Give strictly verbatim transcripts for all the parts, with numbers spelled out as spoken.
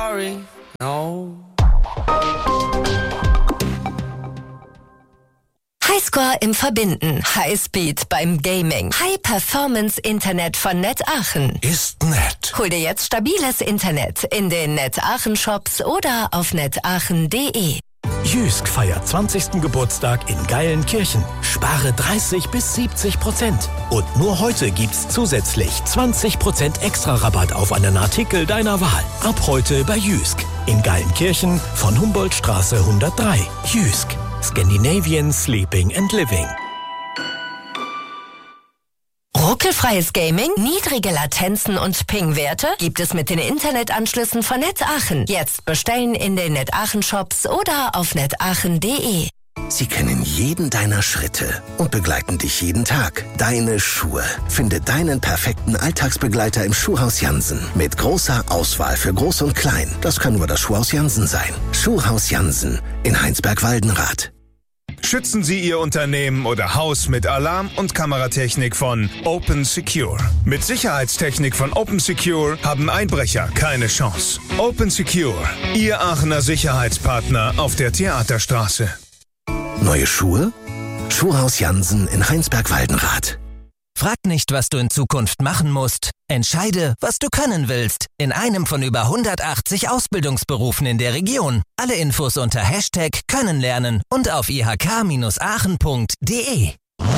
Sorry, no. Highscore im Verbinden, Highspeed beim Gaming, High-Performance-Internet von Net Aachen. Ist nett. Hol dir jetzt stabiles Internet in den Net Aachen Shops oder auf netaachen punkt de. Jysk feiert zwanzigsten Geburtstag in Geilenkirchen. Spare dreißig bis siebzig Prozent. Und nur heute gibt's zusätzlich zwanzig Prozent extra Rabatt auf einen Artikel deiner Wahl. Ab heute bei Jysk. In Geilenkirchen von Humboldtstraße hundertdrei. Jysk. Scandinavian Sleeping and Living. Ruckelfreies Gaming, niedrige Latenzen und Ping-Werte gibt es mit den Internetanschlüssen von Net Aachen. Jetzt bestellen in den Net Aachen Shops oder auf netaachen punkt de. Sie kennen jeden deiner Schritte und begleiten dich jeden Tag. Deine Schuhe. Finde deinen perfekten Alltagsbegleiter im Schuhhaus Jansen. Mit großer Auswahl für Groß und Klein. Das kann nur das Schuhhaus Jansen sein. Schuhhaus Jansen in Heinsberg-Waldenrath. Schützen Sie Ihr Unternehmen oder Haus mit Alarm- und Kameratechnik von Open Secure. Mit Sicherheitstechnik von Open Secure haben Einbrecher keine Chance. Open Secure, Ihr Aachener Sicherheitspartner auf der Theaterstraße. Neue Schuhe? Schuhhaus Jansen in Heinsberg-Waldenrath. Frag nicht, was du in Zukunft machen musst. Entscheide, was du können willst. In einem von über hundertachtzig Ausbildungsberufen in der Region. Alle Infos unter Hashtag Können lernen und auf i h k Bindestrich aachen Punkt de.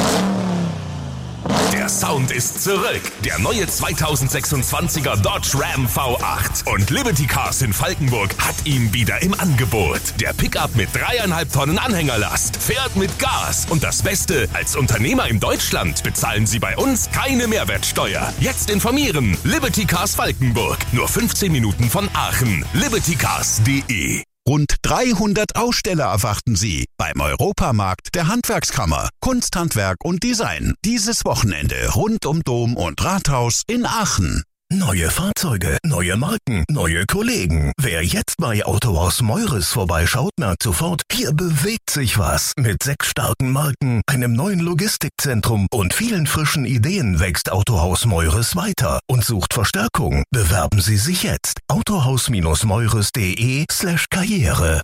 Der Sound ist zurück. Der neue zweitausendsechsundzwanziger Dodge Ram V acht. Und Liberty Cars in Falkenburg hat ihn wieder im Angebot. Der Pickup mit dreieinhalb Tonnen Anhängerlast fährt mit Gas. Und das Beste, als Unternehmer in Deutschland bezahlen Sie bei uns keine Mehrwertsteuer. Jetzt informieren. Liberty Cars Falkenburg. Nur fünfzehn Minuten von Aachen. liberty cars punkt de. Rund dreihundert Aussteller erwarten Sie beim Europamarkt der Handwerkskammer. Kunst, Handwerk und Design. Dieses Wochenende rund um Dom und Rathaus in Aachen. Neue Fahrzeuge, neue Marken, neue Kollegen. Wer jetzt bei Autohaus Meures vorbeischaut, merkt sofort, hier bewegt sich was. Mit sechs starken Marken, einem neuen Logistikzentrum und vielen frischen Ideen wächst Autohaus Meures weiter und sucht Verstärkung. Bewerben Sie sich jetzt. autohaus-meures.de slash Karriere.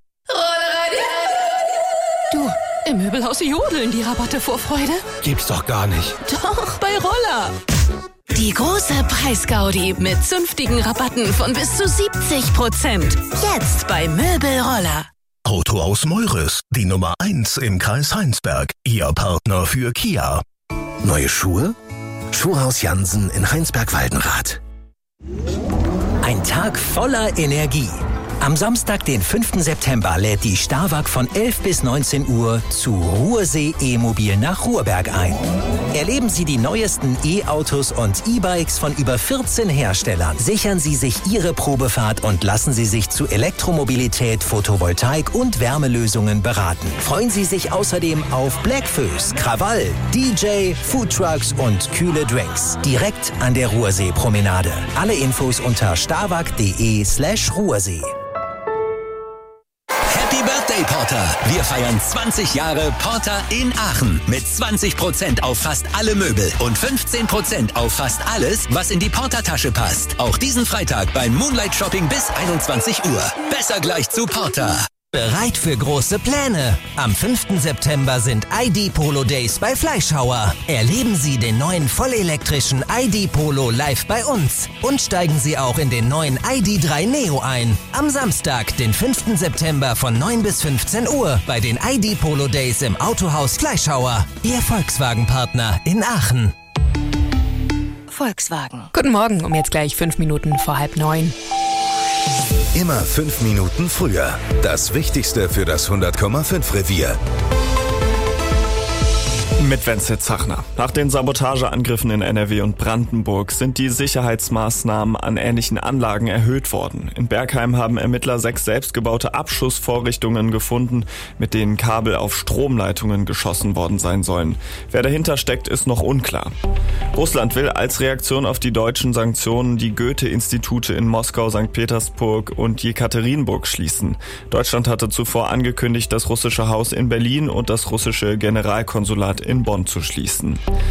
Du, im Möbelhaus jodeln die Rabatte vor Freude. Gibt's doch gar nicht. Doch, bei Roller. Die große Preisgaudi mit zünftigen Rabatten von bis zu siebzig Prozent. Jetzt bei Möbelroller. Autohaus Meures, die Nummer eins im Kreis Heinsberg. Ihr Partner für Kia. Neue Schuhe? Schuhhaus Jansen in Heinsberg-Waldenrath. Ein Tag voller Energie. Am Samstag, den fünften September, lädt die Starwag von elf bis neunzehn Uhr zu Ruhrsee E-Mobil nach Ruhrberg ein. Erleben Sie die neuesten E-Autos und E-Bikes von über vierzehn Herstellern. Sichern Sie sich Ihre Probefahrt und lassen Sie sich zu Elektromobilität, Photovoltaik und Wärmelösungen beraten. Freuen Sie sich außerdem auf Blackfoes, Krawall, D J, Foodtrucks und kühle Drinks. Direkt an der Ruhrsee-Promenade. Alle Infos unter starwag.de slash Ruhrsee. Happy Birthday, Porter! Wir feiern zwanzig Jahre Porter in Aachen mit zwanzig Prozent auf fast alle Möbel und fünfzehn Prozent auf fast alles, was in die Porter-Tasche passt. Auch diesen Freitag beim Moonlight Shopping bis einundzwanzig Uhr. Besser gleich zu Porter. Bereit für große Pläne? Am fünften September sind I D Polo Days bei Fleischhauer. Erleben Sie den neuen vollelektrischen I D Polo live bei uns und steigen Sie auch in den neuen I D drei Neo ein. Am Samstag, den fünften September von neun bis fünfzehn Uhr bei den I D Polo Days im Autohaus Fleischhauer. Ihr Volkswagen-Partner in Aachen. Volkswagen. Guten Morgen, um jetzt gleich fünf Minuten vor halb neun. Immer fünf Minuten früher. Das Wichtigste für das hundert Komma fünf Revier. Mit Wenzel Zachner. Nach den Sabotageangriffen in N R W und Brandenburg sind die Sicherheitsmaßnahmen an ähnlichen Anlagen erhöht worden. In Bergheim haben Ermittler sechs selbstgebaute Abschussvorrichtungen gefunden, mit denen Kabel auf Stromleitungen geschossen worden sein sollen. Wer dahinter steckt, ist noch unklar. Russland will als Reaktion auf die deutschen Sanktionen die Goethe-Institute in Moskau, Sankt Petersburg und Jekaterinburg schließen. Deutschland hatte zuvor angekündigt, das russische Haus in Berlin und das russische Generalkonsulat in Bonn zu schließen.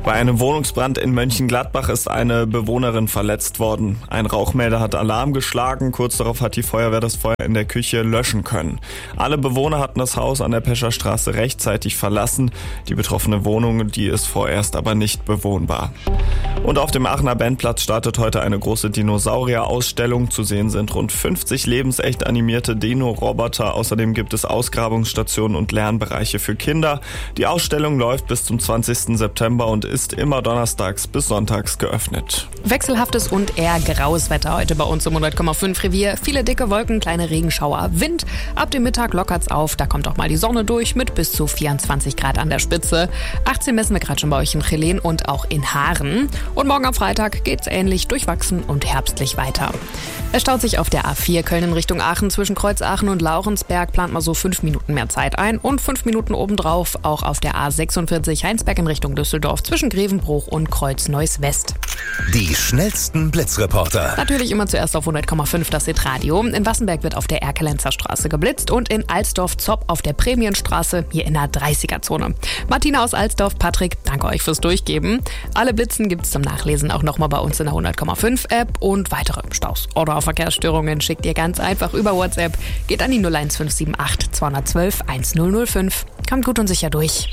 Bei einem Wohnungsbrand in Mönchengladbach ist eine Bewohnerin verletzt worden. Ein Rauchmelder hat Alarm geschlagen. Kurz darauf hat die Feuerwehr das Feuer in der Küche löschen können. Alle Bewohner hatten das Haus an der Pescherstraße rechtzeitig verlassen. Die betroffene Wohnung, die ist vorerst aber nicht bewohnbar. Und auf dem Aachener Bandplatz startet heute eine große Dinosaurier-Ausstellung. Zu sehen sind rund fünfzig lebensecht animierte Dino-Roboter. Außerdem gibt es Ausgrabungsstationen und Lernbereiche für Kinder. Die Ausstellung läuft bis zum zwanzigsten September und ist immer donnerstags bis sonntags geöffnet. Wechselhaftes und eher graues Wetter heute bei uns im hundert Komma fünf Revier. Viele dicke Wolken, kleine Regenschauer, Wind. Ab dem Mittag lockert's auf, da kommt auch mal die Sonne durch mit bis zu vierundzwanzig Grad an der Spitze. achtzehn messen wir gerade schon bei euch in Geleen und auch in Haaren. Und morgen am Freitag geht's ähnlich durchwachsen und herbstlich weiter. Es staut sich auf der A vier Köln in Richtung Aachen. Zwischen Kreuzaachen und Laurensberg plant mal so fünf Minuten mehr Zeit ein und fünf Minuten obendrauf auch auf der A sechsundvierzig Heinsberg in Richtung Düsseldorf zwischen Grevenbruch und Kreuz-Neuss-West. Die schnellsten Blitzreporter. Natürlich immer zuerst auf hundert Komma fünf das Hitradio. In Wassenberg wird auf der Erkelenzer Straße geblitzt und in Alsdorf-Zopp auf der Prämienstraße hier in der dreißiger-Zone. Martina aus Alsdorf, Patrick, danke euch fürs Durchgeben. Alle Blitzen gibt's zum Nachlesen auch nochmal bei uns in der hundert Komma fünf App und weitere Staus oder Verkehrsstörungen schickt ihr ganz einfach über WhatsApp. Geht an die null eins fünf sieben acht zwei eins zwei eins null null fünf. Kommt gut und sicher durch.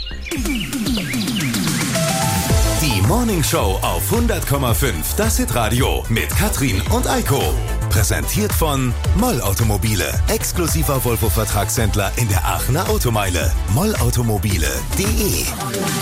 Die Morning Show auf hundert Komma fünf, das Hitradio mit Katrin und Eiko. Präsentiert von Moll Automobile, exklusiver Volvo-Vertragshändler in der Aachener Automeile. moll automobile punkt de